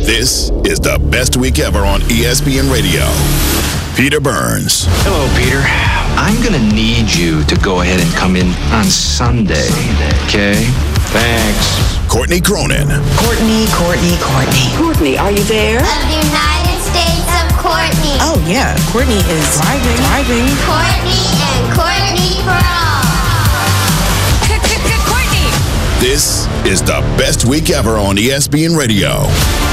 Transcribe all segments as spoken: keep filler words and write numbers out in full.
This is the best week ever on E S P N Radio. Peter Burns. Hello, Peter. I'm going to need you to go ahead and come in on Sunday. Okay? Thanks. Courtney Cronin. Courtney, Courtney, Courtney. Courtney, are you there? Of the United States of Courtney. Oh, yeah. Courtney is driving. Driving. Courtney and Courtney for all. Courtney. This is the best week ever on E S P N Radio.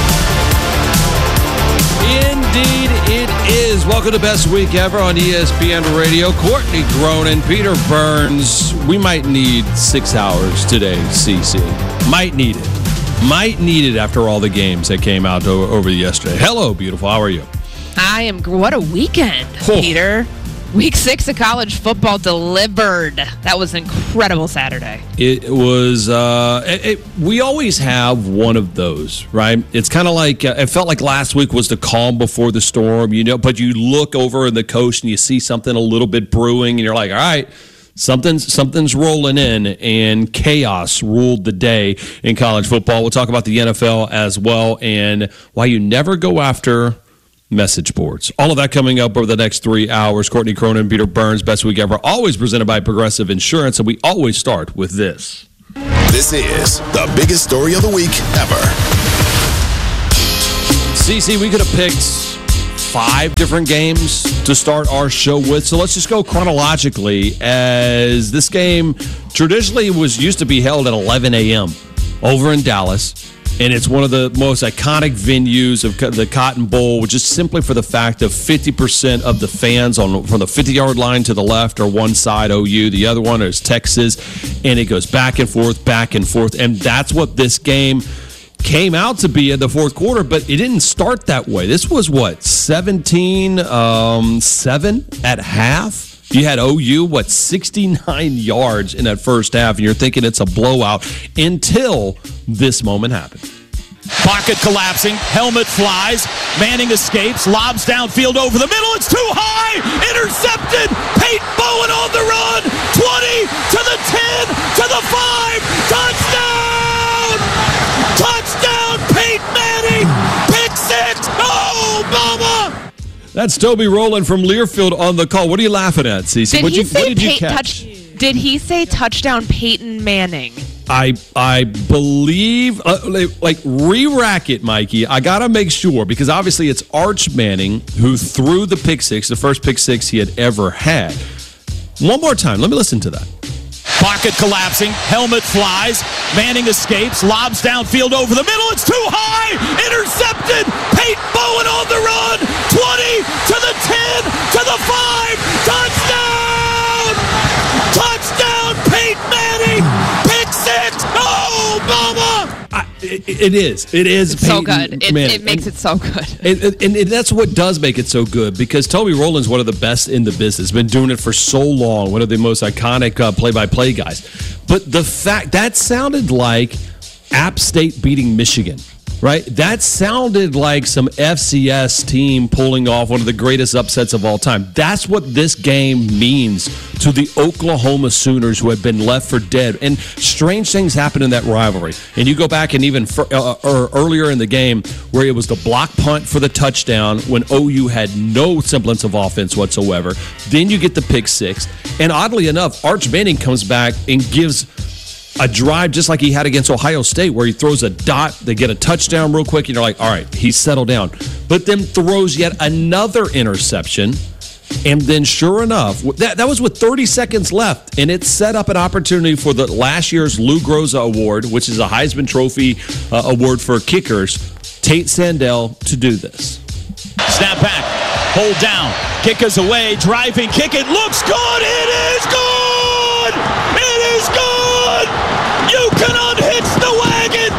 Indeed, it is. Welcome to Best Week Ever on E S P N Radio. Courtney Cronin, Peter Burns. We might need six hours today, Cece. Might need it. Might need it after all the games that came out over, over yesterday. Hello, beautiful. How are you? I am. What a weekend, Oh. Peter. Week six of college football delivered. That was an incredible Saturday. It was, uh, it, it, we always have one of those, right? It's kind of like, uh, it felt like last week was the calm before the storm, you know, but you look over in the coast and you see something a little bit brewing and you're like, all right, something's, something's rolling in, and chaos ruled the day in college football. We'll talk about the N F L as well and why you never go after message boards. All of that coming up over the next three hours. Courtney Cronin, Peter Burns, Best Week Ever, always presented by Progressive Insurance, and we always start with this. This is the biggest story of the week ever. Cece, we could have picked five different games to start our show with, so let's just go chronologically, as this game traditionally was used to be held at eleven a.m. over in Dallas. And it's one of the most iconic venues of the Cotton Bowl, just simply for the fact of fifty percent of the fans on from the fifty-yard line to the left are one side O U, the other one is Texas, and it goes back and forth, back and forth. And that's what this game came out to be in the fourth quarter, but it didn't start that way. This was, what, seventeen seven at half? You had O U, what, sixty-nine yards in that first half, and you're thinking it's a blowout until this moment happened. Pocket collapsing, helmet flies, Manning escapes, lobs downfield over the middle, it's too high, intercepted, Peyton Bowen on the run, twenty to the ten, to the five, touchdown! Touchdown, Peyton Manning, pick six, oh, mama! That's Toby Rowland from Learfield on the call. What are you laughing at, Cece? Did What'd he you, say what did you Pey- catch? touch? Did he say touchdown Peyton Manning? I I believe, uh, like, like, re-rack it, Mikey. I got to make sure, because obviously it's Arch Manning who threw the pick six, the first pick six he had ever had. One more time. Let me listen to that. Pocket collapsing, helmet flies, Manning escapes, lobs downfield over the middle, it's too high, intercepted, Peyton Bowen on the run, twenty to the ten, to the five, touchdown! Touchdown, Peyton Manning, pick six, oh, mama! I, it, it is. It is. It's so Peyton good. It, Manning. it makes and, it so good. And, and, and that's what does make it so good, because Toby Rowland's one of the best in the business. Been doing it for so long. One of the most iconic uh, play-by-play guys. But the fact that sounded like App State beating Michigan, right? That sounded like some F C S team pulling off one of the greatest upsets of all time. That's what this game means to the Oklahoma Sooners, who have been left for dead. And strange things happen in that rivalry. And you go back and even for, uh, or earlier in the game, where it was the block punt for the touchdown when O U had no semblance of offense whatsoever. Then you get the pick six. And oddly enough, Arch Manning comes back and gives a drive just like he had against Ohio State, where he throws a dot, they get a touchdown real quick, and you're like, all right, he's settled down. But then throws yet another interception, and then sure enough, that, that was with thirty seconds left, and it set up an opportunity for the last year's Lou Groza Award, which is a Heisman Trophy uh, award for kickers, Tate Sandell, to do this. Snap back, hold down, kick is away, driving, kick, it looks good, it is good! It is good! You can unhitch the wagon!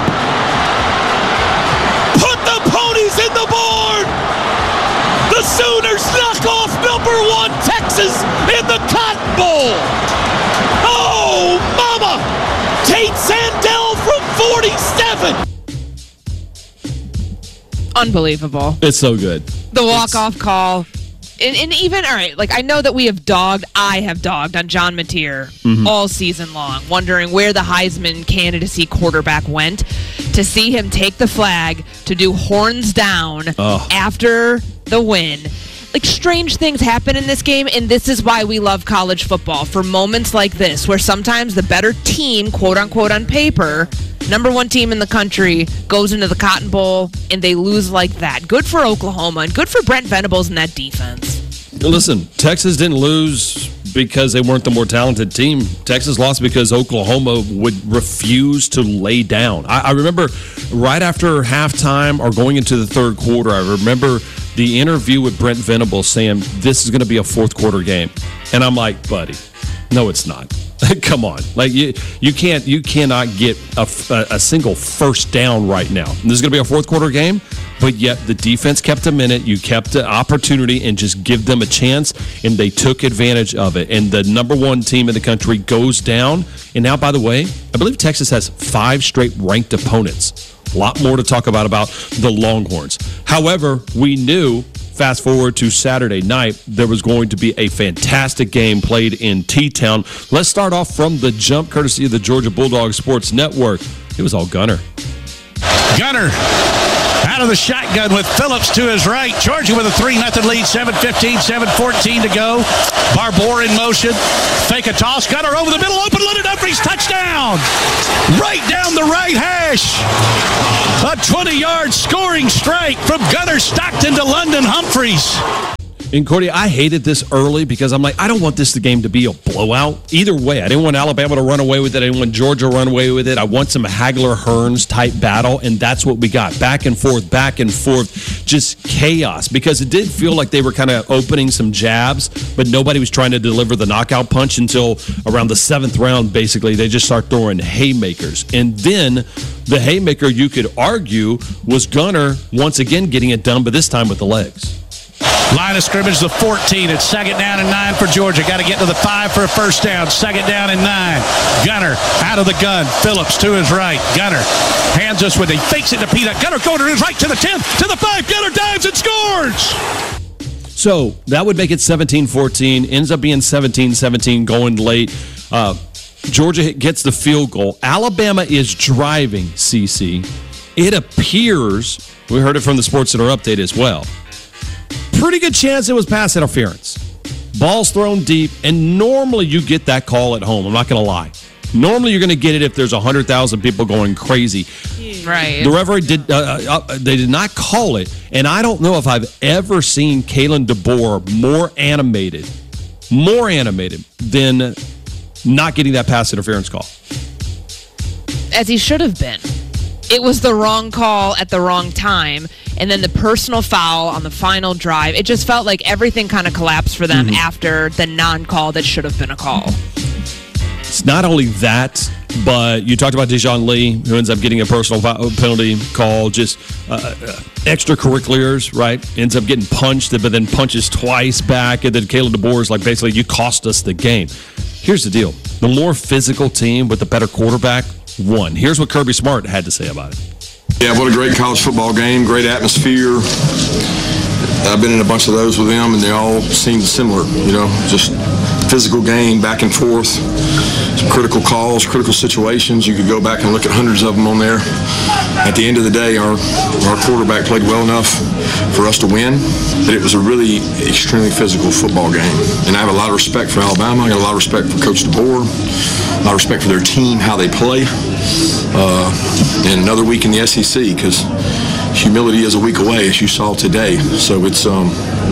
Put the ponies in the board! The Sooners knock off number one Texas in the Cotton Bowl! Oh, mama! Tate Sandell from forty-seven! Unbelievable. It's so good. The walk-off call. And, and even, all right, like, I know that we have dogged, I have dogged on John Mateer mm-hmm. all season long, wondering where the Heisman candidacy quarterback went. to see him take the flag to do horns down oh. after the win. Like, strange things happen in this game, and this is why we love college football, for moments like this, where sometimes the better team, quote-unquote, on paper, number one team in the country, goes into the Cotton Bowl, and they lose like that. Good for Oklahoma, and good for Brent Venables and that defense. Listen, Texas didn't lose because they weren't the more talented team. Texas lost because Oklahoma would refuse to lay down. I, I remember right after halftime or going into the third quarter, I remember the interview with Brent Venables saying, this is going to be a fourth quarter game. And I'm like, buddy, no, it's not. Come on. Like, you you can't, you cannot get a, a, a single first down right now. And this is going to be a fourth quarter game, but yet the defense kept a minute. You kept an opportunity and just give them a chance, and they took advantage of it. And the number one team in the country goes down. And now, by the way, I believe Texas has five straight ranked opponents. A lot more to talk about about the Longhorns. However, we knew, fast forward to Saturday night, there was going to be a fantastic game played in T-Town. Let's start off from the jump, courtesy of the Georgia Bulldogs Sports Network. It was all Gunner. Gunner out of the shotgun with Phillips to his right. Georgia with a three nothing lead, seven fifteen, seven fourteen to go. Barbour in motion. Fake a toss. Gunner over the middle. Open London Humphreys. Touchdown. Right down the right hash. A twenty-yard scoring strike from Gunner Stockton to London Humphreys. And, Courtney, I hated this early because I'm like, I don't want this game to be a blowout. Either way, I didn't want Alabama to run away with it. I didn't want Georgia to run away with it. I want some Hagler-Hearns type battle, and that's what we got. Back and forth, back and forth, just chaos. Because it did feel like they were kind of opening some jabs, but nobody was trying to deliver the knockout punch until around the seventh round, basically. They just start throwing haymakers. And then the haymaker, you could argue, was Gunner once again getting it done, but this time with the legs. Line of scrimmage, the fourteen. It's second down and nine for Georgia. Got to get to the five for a first down. Second down and nine. Gunner out of the gun. Phillips to his right. Gunner hands us with, he fakes it to Peanut. Gunner going to his right to the ten, to the five. Gunner dives and scores. So that would make it seventeen fourteen. Ends up being seventeen seventeen going late. Uh, Georgia gets the field goal. Alabama is driving, C C. It appears, we heard it from the SportsCenter update as well, pretty good chance it was pass interference. Ball's thrown deep, and normally you get that call at home. I'm not going to lie. Normally you're going to get it if there's one hundred thousand people going crazy. Right. The referee did, uh, uh, they did not call it, and I don't know if I've ever seen Kalen DeBoer more animated, more animated than not getting that pass interference call. As he should have been. It was the wrong call at the wrong time. And then the personal foul on the final drive. It just felt like everything kind of collapsed for them mm-hmm. after the non-call that should have been a call. It's not only that, but you talked about Deshaun Lee, who ends up getting a personal penalty call, just uh, uh, extracurriculars, right? Ends up getting punched, but then punches twice back. And then Kalen DeBoer is like, basically, you cost us the game. Here's the deal. The more physical team with the better quarterback won. Here's what Kirby Smart had to say about it. Yeah, what a great college football game, great atmosphere. I've been in a bunch of those with them, and they all seem similar, you know, just physical game, back and forth, some critical calls, critical situations. You could go back and look at hundreds of them on there. At the end of the day, our, our quarterback played well enough for us to win, but it was a really extremely physical football game. And I have a lot of respect for Alabama. I got a lot of respect for Coach DeBoer, a lot of respect for their team, how they play. Uh, and another week in the S E C, because humility is a week away, as you saw today. So it's um,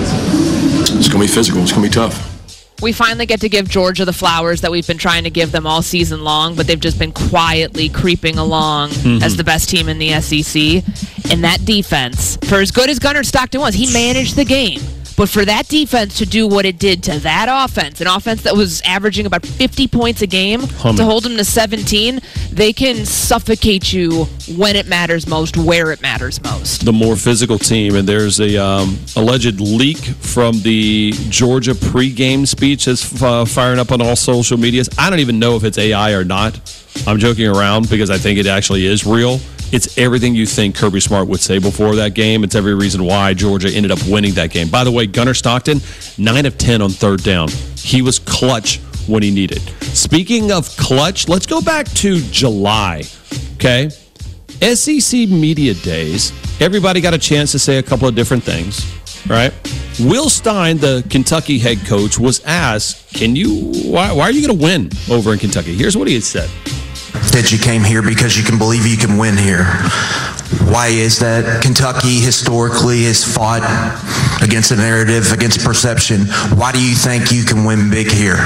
it's going to be physical. It's going to be tough. We finally get to give Georgia the flowers that we've been trying to give them all season long, but they've just been quietly creeping along mm-hmm. as the best team in the S E C. And that defense, for as good as Gunner Stockton was, he managed the game. But for that defense to do what it did to that offense, an offense that was averaging about fifty points a game, Humming. to hold them to seventeen, they can suffocate you when it matters most, where it matters most. The more physical team, and there's a um, alleged leak from the Georgia pregame speech that's uh, firing up on all social medias. I don't even know if it's A I or not. I'm joking around because I think it actually is real. It's everything you think Kirby Smart would say before that game. It's every reason why Georgia ended up winning that game. By the way, Gunner Stockton, nine of ten on third down. He was clutch when he needed. Speaking of clutch, let's go back to July, okay? S E C Media Days, everybody got a chance to say a couple of different things, right? Will Stein, the Kentucky head coach, was asked, "Can you? Why, why are you going to win over in Kentucky?" Here's what he had said: "That you came here because you can believe you can win here. Why is that? Kentucky historically has fought against a narrative, against perception. Why do you think you can win big here?"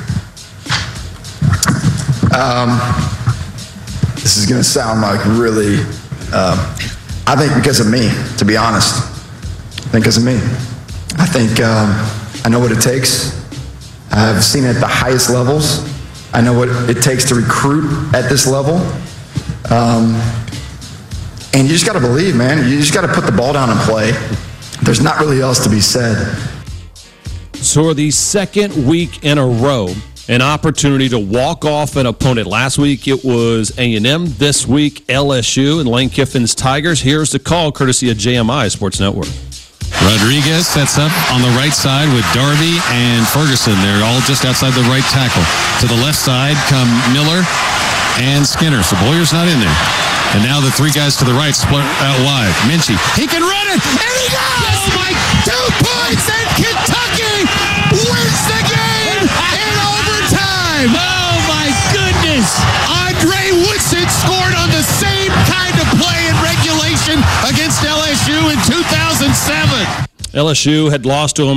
Um, this is going to sound like really, um, I think because of me, to be honest. I think because of me. I think um, I know what it takes. I've seen it at the highest levels. I know what it takes to recruit at this level. Um, and you just got to believe, man. You just got to put the ball down and play. There's not really else to be said. So the second week in a row, an opportunity to walk off an opponent. Last week it was A and M. This week L S U and Lane Kiffin's Tigers. Here's the call, courtesy of J M I Sports Network. Rodriguez sets up on the right side with Darby and Ferguson. They're all just outside the right tackle. To the left side come Miller and Skinner. So Boyer's not in there. And now the three guys to the right split out wide. Minchie, he can run it, and he does! Oh my, two points, and Kentucky wins the game in overtime! Oh my goodness! Andre Woodson scored on the same kind of play in regulation against L S U in two thousand seven. L S U had lost to him